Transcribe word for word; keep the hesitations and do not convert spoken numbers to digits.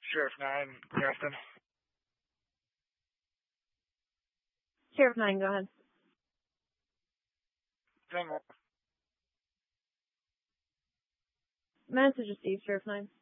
Sheriff nine, Preston. Sheriff nine, go ahead. ten more. Message received, Sheriff nine.